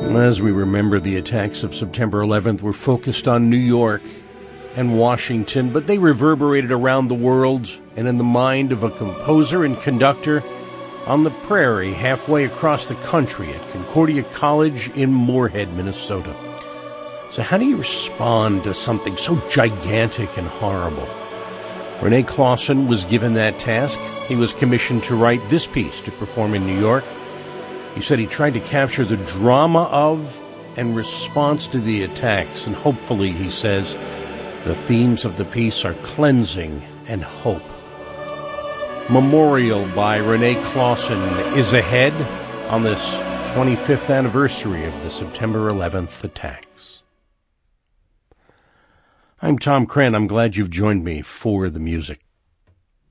As we remember, the attacks of September 11th were focused on New York and Washington, but they reverberated around the world and in the mind of a composer and conductor on the prairie halfway across the country at Concordia College in Moorhead, Minnesota. So how do you respond to something so gigantic and horrible? René Clausen was given that task. He was commissioned to write this piece to perform in New York. He said he tried to capture the drama of and response to the attacks, and hopefully, he says, the themes of the piece are cleansing and hope. Memorial by René Clausen is ahead on this 25th anniversary of the September 11th attacks. I'm Tom Crenn. I'm glad you've joined me for the music.